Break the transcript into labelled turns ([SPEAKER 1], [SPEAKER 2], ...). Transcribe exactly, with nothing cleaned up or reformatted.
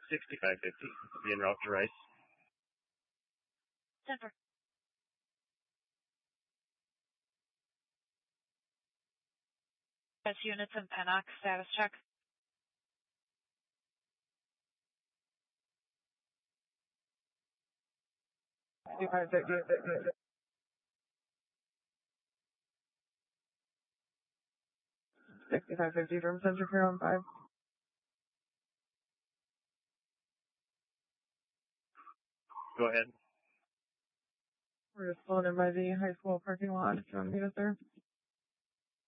[SPEAKER 1] sixty-five fifty. Be en route to Rice.
[SPEAKER 2] Denver. S units in Pennock, status check.
[SPEAKER 3] sixty-five fifty. sixty-five fifty from Central Care on five.
[SPEAKER 1] Go ahead.
[SPEAKER 3] We're just pulling in by the high school parking lot. If you want to meet us there.